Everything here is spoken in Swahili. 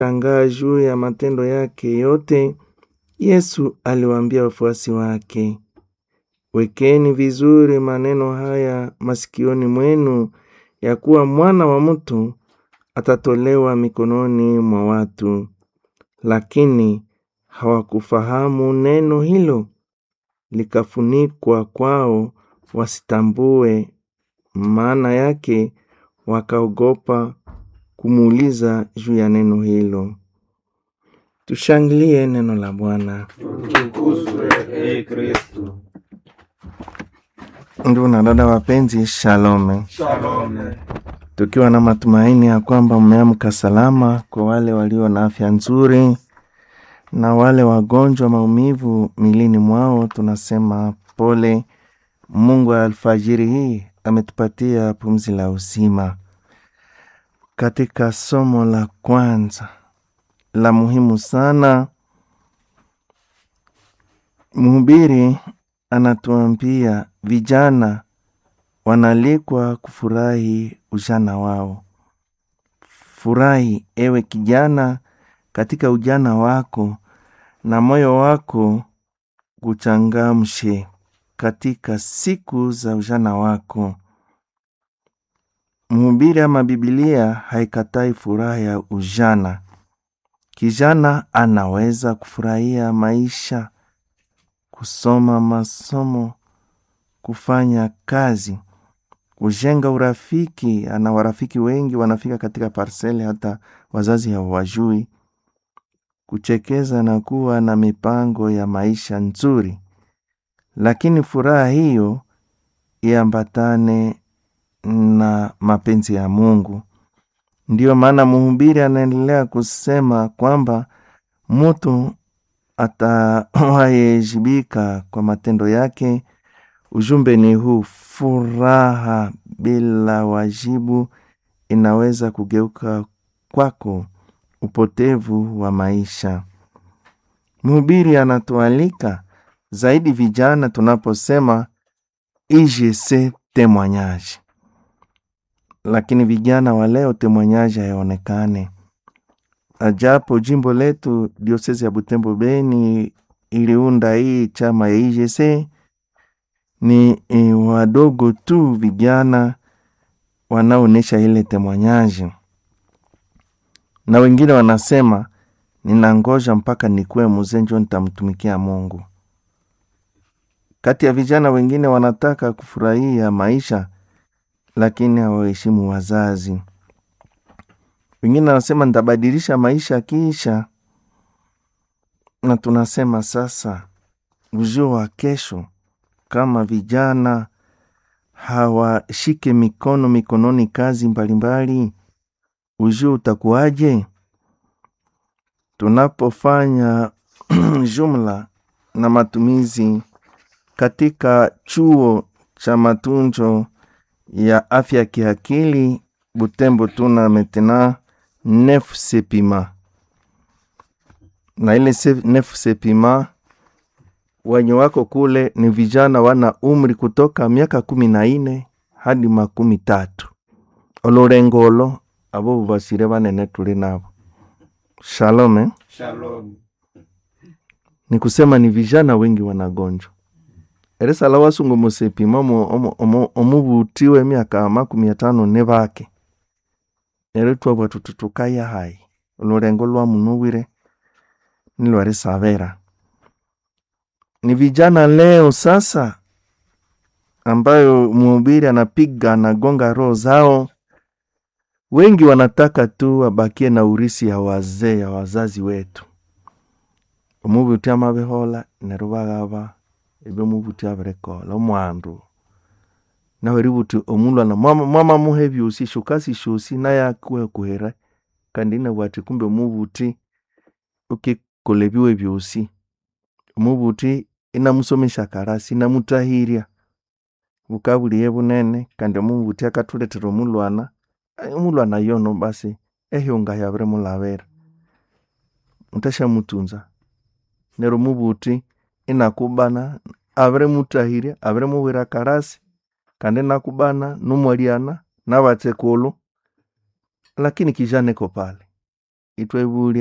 Shangaa juu ya matendo yake yote, Yesu aliwaambia wafuasi wake, wekeni vizuri maneno haya masikioni mwenu, ya kuwa Mwana wa Mtu atatolewa mikononi mwa watu. Lakini hawakufahamu neno hilo, likafunikwa kwao wasitambue maana yake, wakaogopa kumuuliza juu ya neno hilo. Tushangilie neno la Bwana. Utukuzwe e Kristo. Ndugu na dada wapenzi, shalom. Shalom. Tukiwa na matumaini ya kwamba mmeamka salama, kwa wale walio na afya nzuri na wale wagonjwa maumivu milini mwao, tunasema pole. Mungu alfajiri hii ametupatia pumzi la uzima. Katika somo la kwanza la muhimu sana, mhubiri anatuambia vijana wanalikwa kufurahi ujana wao. Furahi ewe kijana katika ujana wako, na moyo wako kuchangamshe katika siku za ujana wako. Mhubiri ama Biblia haikatai furaha ya ujana. Kijana anaweza kufurahia maisha, kusoma masomo, kufanya kazi, kujenga urafiki. Ana warafiki wengi wanafika katika parseli hata wazazi hawajui, kuchekeza na kuwa na mipango ya maisha nzuri. Lakini furaha hiyo iambatane na mapenzi ya Mungu. Ndiyo maana mhubiri anaendelea kusema kwamba mtu atawajibika kwa matendo yake. Ujumbe ni huu: furaha bila wajibu inaweza kugeuka kwako upotevu wa maisha. Mhubiri anatualika zaidi vijana tunaposema IGC témoignage. Lakini vijana wa leo témoignage haionekane. Ajapo jimbo letu diosezi ya Butembo Beni iliunda hii chama ya IGC, ni wadogo tu vijana wanaonesha ile témoignage. Na wengine wanasema ninangoja mpaka nikuwe mzee ndio nitamtumikia Mungu. Kati ya vijana wengine wanataka kufurahia maisha, lakini hawaheshimu wazazi. Wengine wanasema nitabadilisha maisha kisha. Na tunasema sasa, ujio wa kesho, kama vijana hawashike mikononi kazi mbalimbali, ujio utakuwaje? Tunapofanya jumla na matumizi katika chuo cha matunzo ya afya kiakili Butembo, tuna metena 9 sepima. Na ile 9 sepima wenye wako kule ni vijana wana umri kutoka miaka 14 hadi 13. Olorengolo abo basire banene tuli nabo. Shalom. Shalom. Ni kusema ni vijana wengi wanagonjwa. Eresa la wasungu musepima omubutiwe miaka 15 nebake. Eretwa bwatu tutukaya hai. Olorengo lwa munuwire nilwari savera. Ni vijana leo sasa ambayo mhubiri anapiga na gonga roho zao. Wengi wanataka tu wabakie na urisi ya wazee ya wazazi wetu. Omubuti amabehola nerubagaba ebe mubuti aberekola omwandu. Na weributi omulwa na mama muhebi usi shukasi shusi na yakwe kuhera kandi na bwati kumbe mubuti ukikolebiwe byusi. Mubuti inamusomesha karasi na mutahiria bukabuliye bunene kandi mubuti akatuletera omulwana yono basi ehionga yabre mulavera mutasha mutunza nero mubuti inakubana abre mutahiria abre muwira karasi kandi nakubana numwaliana na batsekolo, lakini kijana ko pale itwebulia